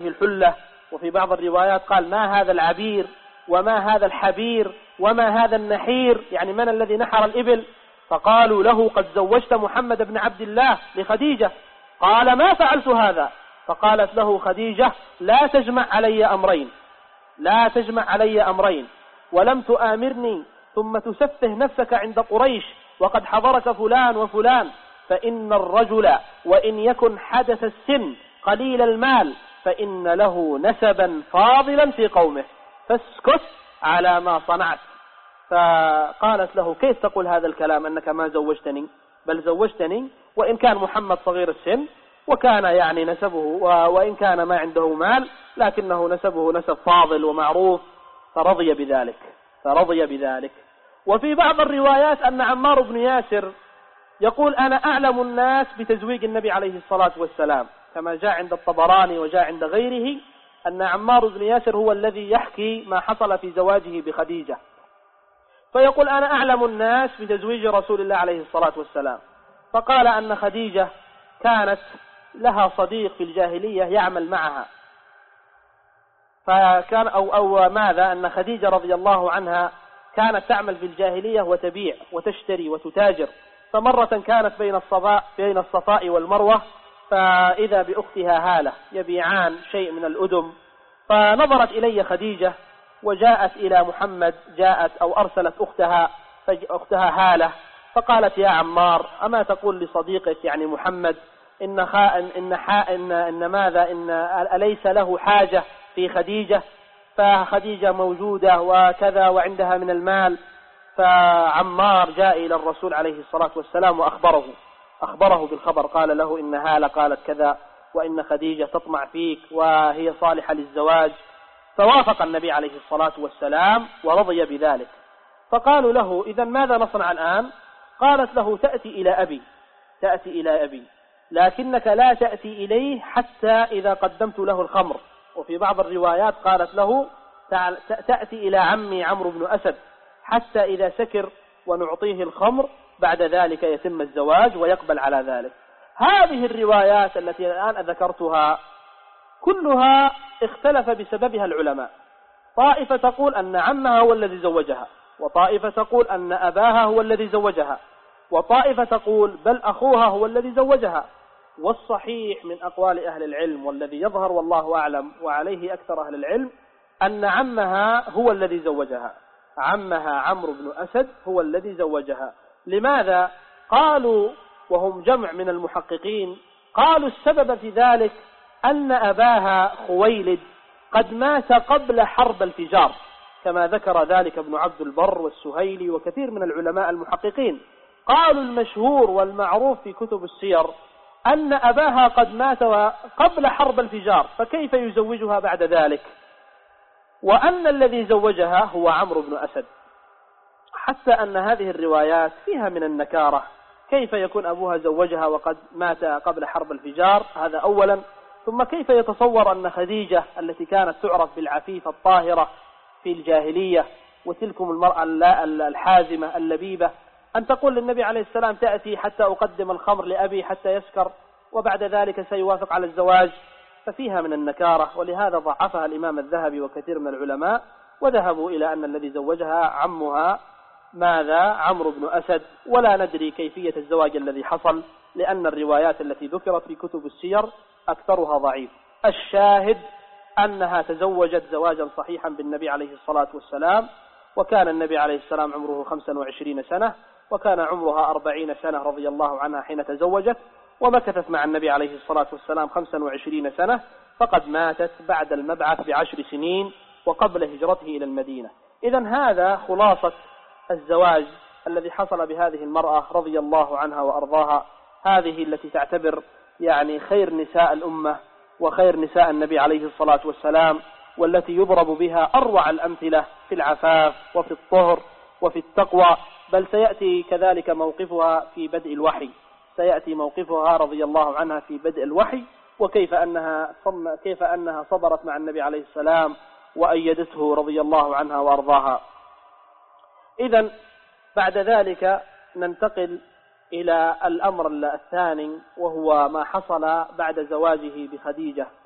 الحلة، وفي بعض الروايات قال ما هذا العبير وما هذا الحبير وما هذا النحير، يعني من الذي نحر الإبل؟ فقالوا له قد زوجت محمد بن عبد الله لخديجة. قال ما فعلت هذا. فقالت له خديجة لا تجمع علي أمرين ولم تآمرني ثم تسفه نفسك عند قريش وقد حضرك فلان وفلان، فإن الرجل وإن يكن حدث السن قليل المال فإن له نسبا فاضلا في قومه، فاسكت على ما صنعت. فقالت له كيف تقول هذا الكلام أنك ما زوجتني؟ بل زوجتني وإن كان محمد صغير السن وكان يعني نسبه وإن كان ما عنده مال لكنه نسبه نسب فاضل ومعروف. فرضي بذلك. وفي بعض الروايات أن عمار بن ياسر يقول أنا أعلم الناس بتزويج النبي عليه الصلاة والسلام، كما جاء عند الطبراني وجاء عند غيره أن عمار بن ياسر هو الذي يحكي ما حصل في زواجه بخديجة، فيقول أنا أعلم الناس بتزويج رسول الله عليه الصلاة والسلام. فقال أن خديجة كانت لها صديق في الجاهلية يعمل معها، فكان أو ماذا أن خديجة رضي الله عنها كانت تعمل في الجاهلية وتبيع وتشتري وتتاجر، فمرة كانت بين الصفاء والمروة فإذا بأختها هالة يبيعان شيء من الأدم، فنظرت إلي خديجة وجاءت إلى محمد، أرسلت أختها هالة فقالت يا عمار أما تقول لصديقك يعني محمد أليس له حاجة في خديجة؟ فخديجة موجودة وكذا وعندها من المال. فعمار جاء إلى الرسول عليه الصلاة والسلام وأخبره بالخبر، قال له إن هالة قالت كذا وإن خديجة تطمع فيك وهي صالحة للزواج. فوافق النبي عليه الصلاة والسلام ورضي بذلك. فقالوا له إذن ماذا نصنع الآن؟ قالت له تأتي إلى أبي لكنك لا تأتي إليه حتى إذا قدمت له الخمر. وفي بعض الروايات قالت له تأتي إلى عمي عمرو بن أسد حتى إذا سكر ونعطيه الخمر بعد ذلك يتم الزواج ويقبل على ذلك. هذه الروايات التي الآن ذكرتها كلها اختلف بسببها العلماء، طائفة تقول أن عمها هو الذي زوجها، وطائفة تقول أن أباها هو الذي زوجها، وطائفة تقول بل أخوها هو الذي زوجها. والصحيح من أقوال أهل العلم والذي يظهر والله أعلم وعليه أكثر أهل العلم أن عمها هو الذي زوجها، عمها عمرو بن أسد هو الذي زوجها. لماذا؟ قالوا وهم جمع من المحققين، قالوا السبب في ذلك أن أباها خويلد قد مات قبل حرب الفجار، كما ذكر ذلك ابن عبد البر والسهيلي وكثير من العلماء المحققين. قالوا المشهور والمعروف في كتب السير أن أباها قد مات قبل حرب الفجار، فكيف يزوجها بعد ذلك؟ وأن الذي زوجها هو عمرو بن أسد، حتى أن هذه الروايات فيها من النكارة. كيف يكون أبوها زوجها وقد مات قبل حرب الفجار؟ هذا أولا. ثم كيف يتصور أن خديجة التي كانت تعرف بالعفيفة الطاهرة في الجاهلية وتلكم المرأة الحازمة اللبيبة أن تقول للنبي عليه السلام تأتي حتى أقدم الخمر لأبي حتى يسكر وبعد ذلك سيوافق على الزواج؟ ففيها من النكارة، ولهذا ضعفها الإمام الذهبي وكثير من العلماء، وذهبوا إلى أن الذي زوجها عمها عمرو بن أسد، ولا ندري كيفية الزواج الذي حصل لأن الروايات التي ذكرت في كتب السير أكثرها ضعيف. الشاهد أنها تزوجت زواجا صحيحا بالنبي عليه الصلاة والسلام، وكان النبي عليه السلام عمره 25 سنة وكان عمرها 40 سنة رضي الله عنها حين تزوجت، ومكثت مع النبي عليه الصلاة والسلام 25 سنة، فقد ماتت بعد المبعث ب10 سنين وقبل هجرته إلى المدينة. إذن هذا خلاصة الزواج الذي حصل بهذه المرأة رضي الله عنها وأرضاها، هذه التي تعتبر يعني خير نساء الأمة وخير نساء النبي عليه الصلاة والسلام، والتي يضرب بها أروع الأمثلة في العفاف وفي الطهر وفي التقوى. بل سيأتي كذلك موقفها في بدء الوحي، سيأتي موقفها رضي الله عنها في بدء الوحي، وكيف أنها صبرت مع النبي عليه السلام وأيدته رضي الله عنها وأرضاها. إذن بعد ذلك ننتقل إلى الأمر الثاني، وهو ما حصل بعد زواجه بخديجة